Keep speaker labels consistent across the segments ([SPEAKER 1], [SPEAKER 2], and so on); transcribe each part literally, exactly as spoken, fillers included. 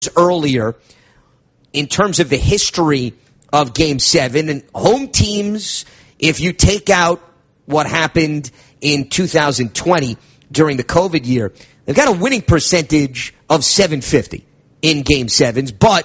[SPEAKER 1] earlier in terms of the history of Game seven. And home teams, if you take out what happened in two thousand twenty during the COVID year, they've got a winning percentage of seven fifty in Game sevens. But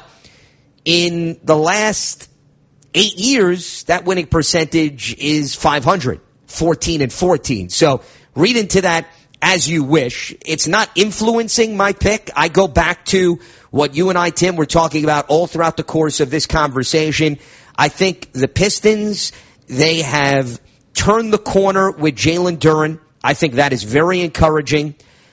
[SPEAKER 1] in the last eight years, that winning percentage is five hundred, fourteen and fourteen. So read into that as you wish. It's not influencing my pick. I go back to what you and I, Tim, were talking about all throughout the course of this conversation. I think the Pistons, they have turned the corner with Jalen Duren. I think that is very encouraging.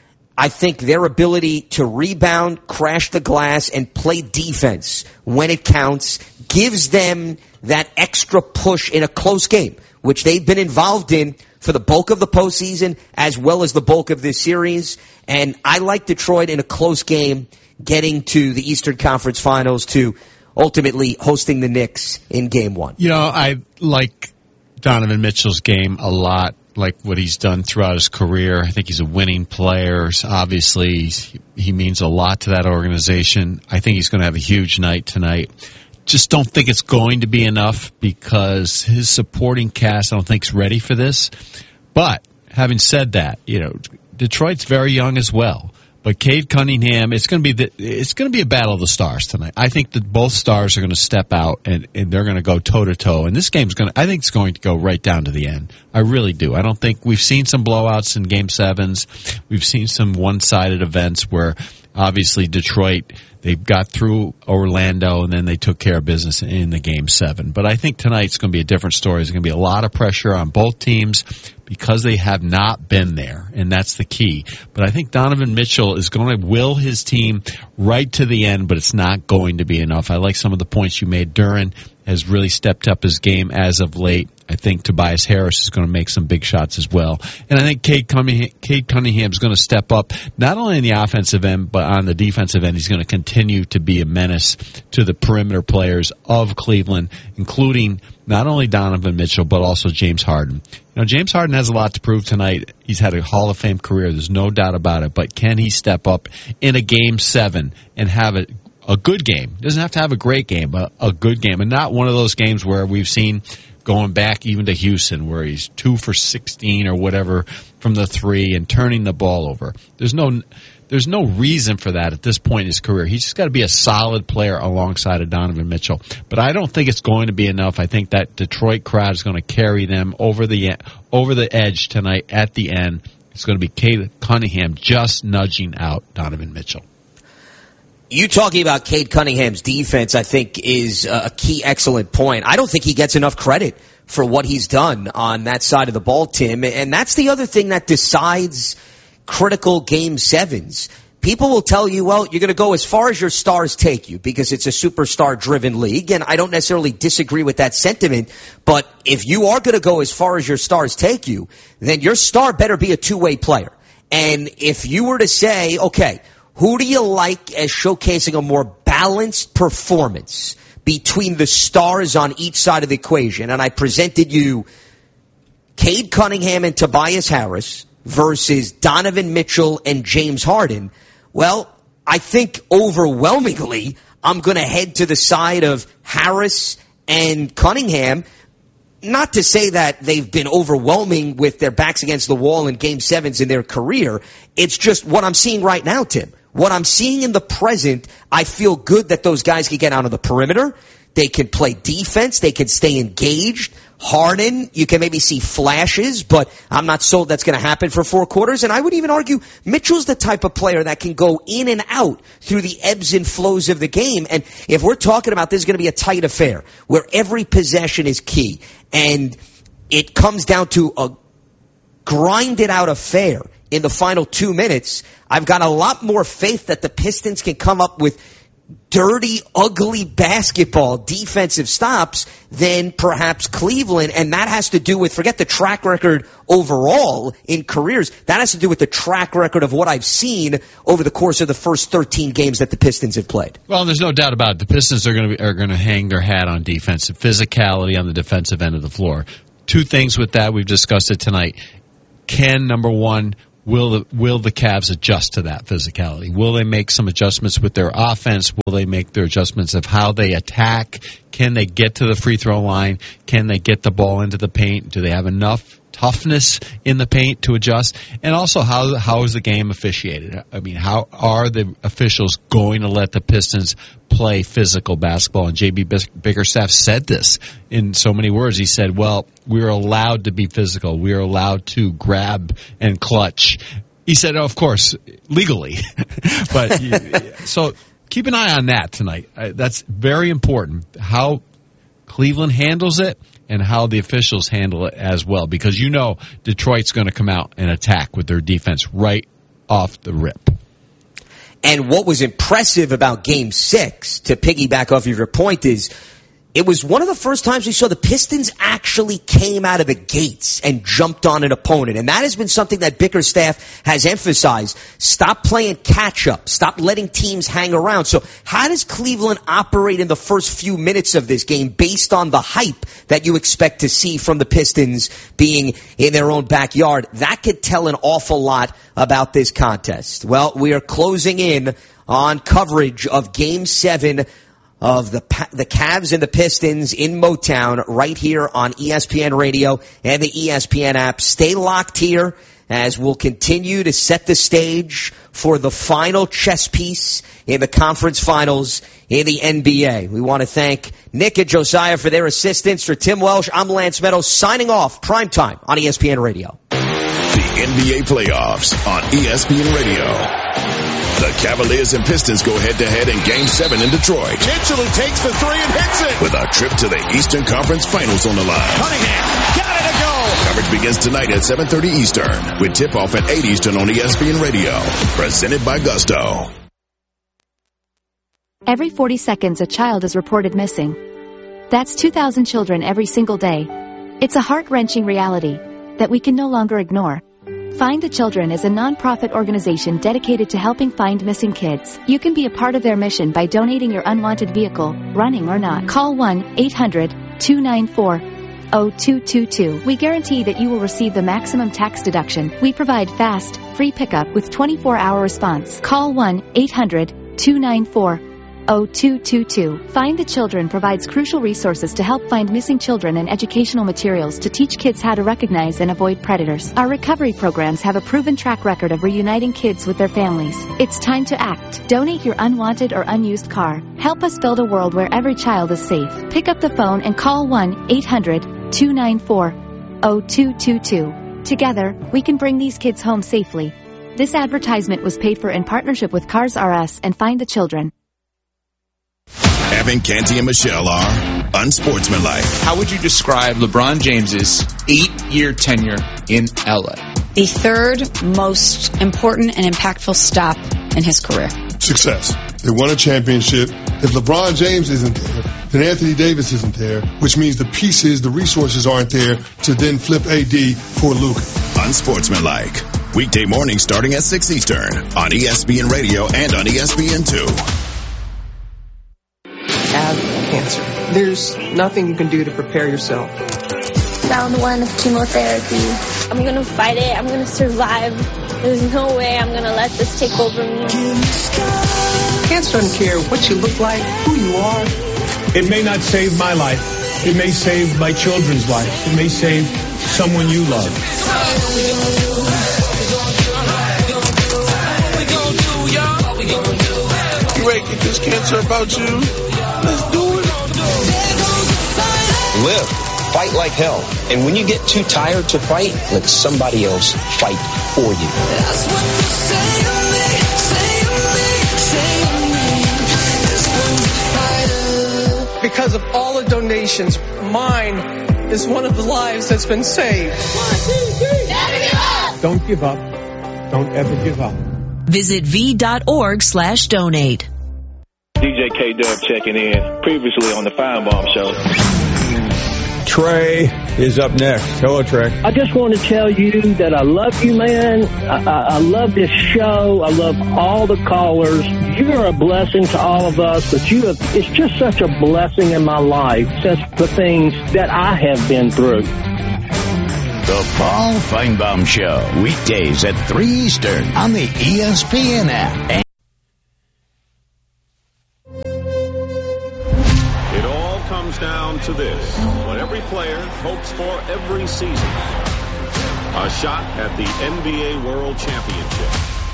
[SPEAKER 1] I think their ability to rebound, crash the glass, and play defense when it counts gives them that extra push in a close game, which they've been involved in for the bulk of the postseason as well as the bulk of this series. And I like Detroit in a close game getting to the Eastern Conference Finals to ultimately hosting the Knicks in Game one.
[SPEAKER 2] You know, I like Donovan Mitchell's game a lot, like what he's done throughout his career. I think he's a winning player. Obviously, he means a lot to that organization. I think he's going to have a huge night tonight. Just don't think it's going to be enough because his supporting cast I don't think is ready for this. But having said that, you know, Detroit's very young as well. But Cade Cunningham, it's going to be the, it's going to be a battle of the stars tonight. I think that both stars are going to step out and, and they're going to go toe to toe. And this game's going to, I think it's going to go right down to the end. I really do. I don't think we've seen some blowouts in Game Sevens. We've seen some one-sided events where obviously Detroit, they got through Orlando and then they took care of business in the Game seven. But I think tonight's going to be a different story. There's going to be a lot of pressure on both teams because they have not been there, and that's the key. But I think Donovan Mitchell is going to will his team right to the end, but it's not going to be enough. I like some of the points you made. Duren has really stepped up his game as of late. I think Tobias Harris is going to make some big shots as well. And I think Cade Cunningham, Cade Cunningham is going to step up, not only in the offensive end, but on the defensive end. He's going to continue to be a menace to the perimeter players of Cleveland, including not only Donovan Mitchell, but also James Harden. You know, James Harden has a lot to prove tonight. He's had a Hall of Fame career. There's no doubt about it. But can he step up in a Game seven and have a, a good game? Doesn't have to have a great game, but a good game. And not one of those games where we've seen going back even to Houston where he's two for sixteen or whatever from the three and turning the ball over. There's no there's no reason for that at this point in his career. He's just got to be a solid player alongside of Donovan Mitchell. But I don't think it's going to be enough. I think that Detroit crowd is going to carry them over the over the edge tonight at the end. It's going to be Cade Cunningham just nudging out Donovan Mitchell.
[SPEAKER 1] You talking about Cade Cunningham's defense, I think, is a key excellent point. I don't think he gets enough credit for what he's done on that side of the ball, Tim. And that's the other thing that decides critical Game sevens. People will tell you, well, you're going to go as far as your stars take you because it's a superstar-driven league. And I don't necessarily disagree with that sentiment. But if you are going to go as far as your stars take you, then your star better be a two-way player. And if you were to say, okay, who do you like as showcasing a more balanced performance between the stars on each side of the equation? And I presented you Cade Cunningham and Tobias Harris versus Donovan Mitchell and James Harden. Well, I think overwhelmingly I'm going to head to the side of Harris and Cunningham. Not to say that they've been overwhelming with their backs against the wall in Game sevens in their career. It's just what I'm seeing right now, Tim. What I'm seeing in the present, I feel good that those guys can get out of the perimeter. They can play defense. They can stay engaged. Harden, you can maybe see flashes, but I'm not sold that's going to happen for four quarters. And I would even argue Mitchell's the type of player that can go in and out through the ebbs and flows of the game. And if we're talking about this is going to be a tight affair where every possession is key and it comes down to a grinded out affair in the final two minutes, I've got a lot more faith that the Pistons can come up with dirty, ugly basketball defensive stops than perhaps Cleveland. And that has to do with, forget the track record overall in careers, that has to do with the track record of what I've seen over the course of the first thirteen games that the Pistons have played.
[SPEAKER 2] Well, there's no doubt about it. The Pistons are going to be, are going to hang their hat on defense and physicality on the defensive end of the floor. Two things with that. We've discussed it tonight. Can, number one, will the, will the Cavs adjust to that physicality? Will they make some adjustments with their offense? Will they make their adjustments of how they attack? Can they get to the free throw line? Can they get the ball into the paint? Do they have enough toughness in the paint to adjust? And also, how how is the game officiated? I mean, how are the officials going to let the Pistons play physical basketball? And J B Bickerstaff said this in so many words. He said, well, we're allowed to be physical. We're allowed to grab and clutch. He said, oh, of course, legally. But so keep an eye on that tonight. That's very important, how Cleveland handles it and how the officials handle it as well, because you know Detroit's going to come out and attack with their defense right off the rip.
[SPEAKER 1] And what was impressive about Game six, to piggyback off of your point, is it was one of the first times we saw the Pistons actually came out of the gates and jumped on an opponent. And that has been something that Bickerstaff has emphasized. Stop playing catch-up. Stop letting teams hang around. So how does Cleveland operate in the first few minutes of this game based on the hype that you expect to see from the Pistons being in their own backyard? That could tell an awful lot about this contest. Well, we are closing in on coverage of Game seven of the the Cavs and the Pistons in Motown right here on E S P N Radio and the E S P N app. Stay locked here as we'll continue to set the stage for the final chess piece in the conference finals in the N B A. We want to thank Nick and Josiah for their assistance. For Tim Welsh, I'm Lance Meadows signing off. Primetime on E S P N Radio.
[SPEAKER 3] The N B A playoffs on E S P N Radio. The Cavaliers and Pistons go head-to-head in Game seven in Detroit.
[SPEAKER 4] Mitchell who takes the three and hits it.
[SPEAKER 3] With a trip to the Eastern Conference Finals on the line.
[SPEAKER 4] Cunningham got it to go.
[SPEAKER 3] Coverage begins tonight at seven thirty Eastern with tip-off at eight Eastern on E S P N Radio. Presented by Gusto.
[SPEAKER 5] Every forty seconds a child is reported missing. That's two thousand children every single day. It's a heart-wrenching reality that we can no longer ignore. Find the Children is a non-profit organization dedicated to helping find missing kids. You can be a part of their mission by donating your unwanted vehicle, running or not. Call one eight hundred two nine four zero two two two. We guarantee that you will receive the maximum tax deduction. We provide fast, free pickup with twenty-four hour response. Call one eight hundred two nine four zero two two two. Find the Children provides crucial resources to help find missing children and educational materials to teach kids how to recognize and avoid predators. Our recovery programs have a proven track record of reuniting kids with their families. It's time to act. Donate your unwanted or unused car. Help us build a world where every child is safe. Pick up the phone and call one eight hundred two nine four zero two two two. Together, we can bring these kids home safely. This advertisement was paid for in partnership with Cars R Us and Find the Children.
[SPEAKER 3] Evan, Canty, and Michelle are unsportsmanlike.
[SPEAKER 6] How would you describe LeBron James's eight-year tenure in L A?
[SPEAKER 7] The third most important and impactful stop in his career.
[SPEAKER 8] Success. They won a championship. If LeBron James isn't there, then Anthony Davis isn't there, which means the pieces, the resources aren't there to then flip A D for Luka.
[SPEAKER 3] Unsportsmanlike. Weekday morning starting at six Eastern on E S P N Radio and on E S P N two.
[SPEAKER 9] Have cancer. There's nothing you can do to prepare yourself.
[SPEAKER 10] Round one of chemotherapy. I'm gonna fight it. I'm gonna survive. There's no way I'm gonna let this take over me.
[SPEAKER 9] Cancer doesn't care what you look like, who you are.
[SPEAKER 11] It may not save my life. It may save my children's life. It may save someone you love.
[SPEAKER 12] You ready to get this cancer about you? Let's do it.
[SPEAKER 13] Live. Fight like hell. And when you get too tired to fight, let somebody else fight for you. That's what you say to me, say to
[SPEAKER 9] me, say to me. Because of all the donations, mine is one of the lives that's been saved. One, two, three. Never give up.
[SPEAKER 11] Don't give up. Don't ever give up.
[SPEAKER 14] Visit v.org slash donate.
[SPEAKER 15] D J K-Dub checking in, previously on the Firebomb Show.
[SPEAKER 16] Trey is up next. Hello, Trey.
[SPEAKER 17] I just want to tell you that I love you, man. I, I, I love this show. I love all the callers. You're a blessing to all of us, but you have, it's just such a blessing in my life since the things that I have been through.
[SPEAKER 18] The Paul Feinbaum Show, weekdays at three Eastern on the E S P N app.
[SPEAKER 19] It all comes down to this, what every player hopes for every season. A shot at the N B A World Championship.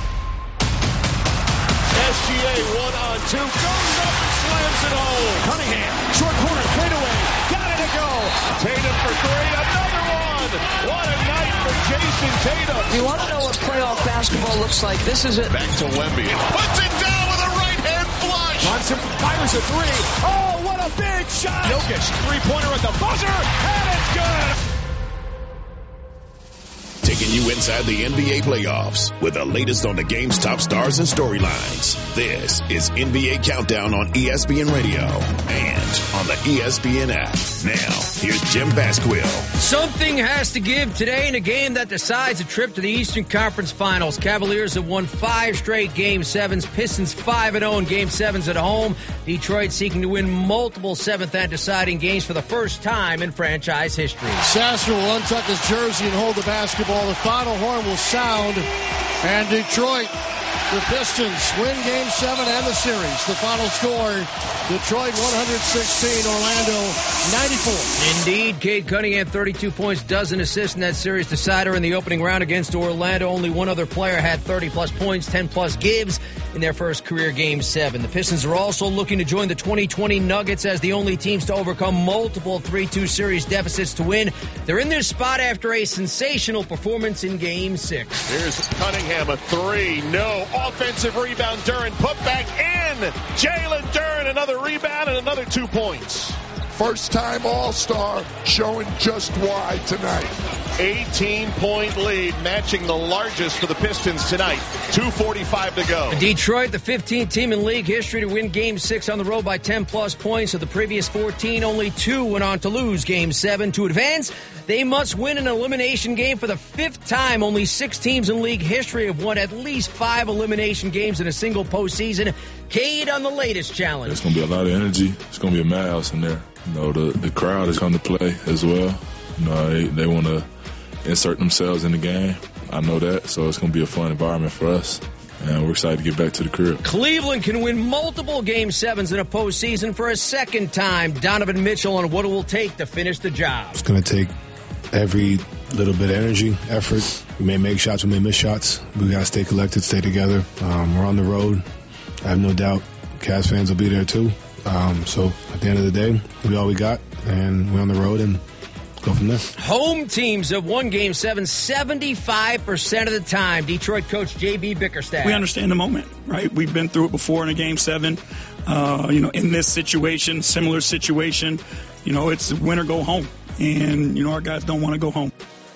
[SPEAKER 4] S G A one on two, goes up and slams it home. Cunningham, short corner, fadeaway, got it to go. Tatum for three, another one. What a night for Jason Tatum.
[SPEAKER 20] You want to know what playoff basketball looks like? This is it.
[SPEAKER 4] Back to Wemby. Puts it down with a right hand flush. Johnson fires a three. Oh, what a big shot. Jokic, three-pointer at the buzzer, and it's good.
[SPEAKER 3] Taking you inside the N B A playoffs with the latest on the game's top stars and storylines. This is N B A Countdown on E S P N Radio and on the E S P N app. Now, here's Jim Basquill.
[SPEAKER 21] Something has to give today in a game that decides a trip to the Eastern Conference Finals. Cavaliers have won five straight Game sevens. Pistons five and oh in Game sevens at home. Detroit seeking to win multiple seventh and deciding games for the first time in franchise history.
[SPEAKER 22] Sasser will untuck his jersey and hold the basketball. The final horn will sound, and Detroit, the Pistons, win Game seven and the series. The final score, Detroit one sixteen, Orlando ninety-four.
[SPEAKER 21] Indeed, Cade Cunningham, thirty-two points, dozen assists in that series decider in the opening round against Orlando. Only one other player had thirty-plus points, ten-plus gives in their first career Game seven. The Pistons are also looking to join the twenty twenty Nuggets as the only teams to overcome multiple three two series deficits to win. They're in this spot after a sensational performance in Game six.
[SPEAKER 4] Here's Cunningham, a three. No. Offensive rebound. Duren put back in. Jalen Duren, another rebound and another two points.
[SPEAKER 12] First time All-Star showing just why tonight.
[SPEAKER 4] eighteen-point lead, matching the largest for the Pistons tonight. two forty-five to go.
[SPEAKER 21] Detroit, the fifteenth team in league history to win Game six on the road by ten-plus points. Of the previous fourteen, only two went on to lose Game seven. To advance, they must win an elimination game for the fifth time. Only six teams in league history have won at least five elimination games in a single postseason. Cade on the latest challenge.
[SPEAKER 23] It's going to be a lot of energy. It's going to be a madhouse in there. You know, the, the crowd is going to play as well. You know, they, they want to insert themselves in the game. I know that, so it's going to be a fun environment for us. And we're excited to get back to the crib.
[SPEAKER 21] Cleveland can win multiple Game sevens in a postseason for a second time. Donovan Mitchell on what it will take to finish the job.
[SPEAKER 24] It's going to take every little bit of energy, effort. We may make shots, we may miss shots. We got to stay collected, stay together. Um, we're on the road. I have no doubt Cavs fans will be there too. Um, so at the end of the day, we all we got, and we're on the road and go from there.
[SPEAKER 21] Home teams have won Game seven seventy-five percent of the time. Detroit coach J B Bickerstaff.
[SPEAKER 25] We understand the moment, right? We've been through it before in a Game seven. Uh, you know, in this situation, similar situation, you know, it's win or go home. And, you know, our guys don't want to go home.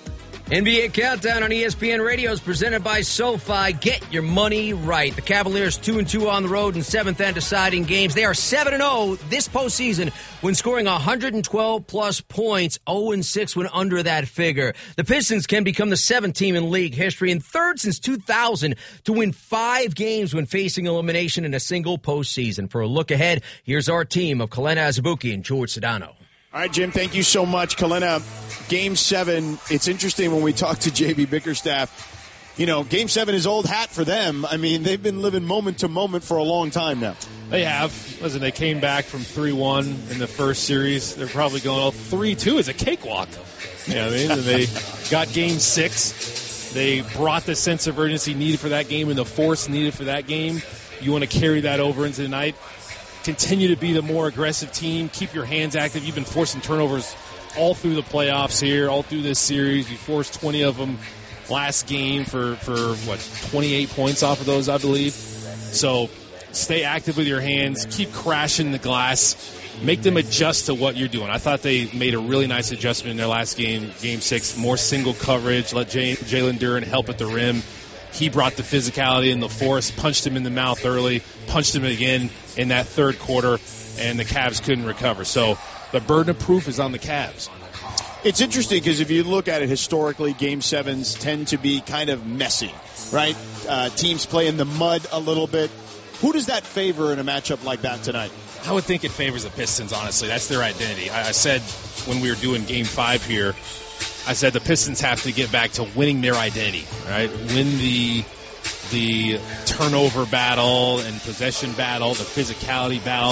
[SPEAKER 21] N B A Countdown on E S P N Radio is presented by SoFi. Get your money right. The Cavaliers two and two on the road in seventh and deciding games. They are seven and oh this postseason when scoring one hundred twelve plus points. oh and six when under that figure. The Pistons can become the seventh team in league history and third since two thousand to win five games when facing elimination in a single postseason. For a look ahead, here's our team of Kalena Azubuike and George Sedano.
[SPEAKER 26] All right, Jim, thank you so much. Kalena, Game seven, it's interesting when we talk to J B Bickerstaff. You know, Game seven is old hat for them. I mean, they've been living moment to moment for a long time now.
[SPEAKER 27] They have. Listen, they came back from three one in the first series. They're probably going, oh, three two is a cakewalk. You know what I mean? And they got Game six. They brought the sense of urgency needed for that game and the force needed for that game. You want to carry that over into tonight. Continue to be the more aggressive team. Keep your hands active. You've been forcing turnovers all through the playoffs here, all through this series. You forced twenty of them last game for, for what, twenty-eight points off of those, I believe. So stay active with your hands. Keep crashing the glass. Make them adjust to what you're doing. I thought they made a really nice adjustment in their last game, Game six. More single coverage. Let J- Jalen Duren help at the rim. He brought the physicality and the force, punched him in the mouth early, punched him again in that third quarter, and the Cavs couldn't recover. So the burden of proof is on the Cavs.
[SPEAKER 26] It's interesting because if you look at it historically, Game sevens tend to be kind of messy, right? Uh, teams play in the mud a little bit. Who does that favor in a matchup like that tonight?
[SPEAKER 27] I would think it favors the Pistons, honestly. That's their identity. I, I said when we were doing Game five here, I said the Pistons have to get back to winning their identity, right? Win the the turnover battle and possession battle, the physicality battle.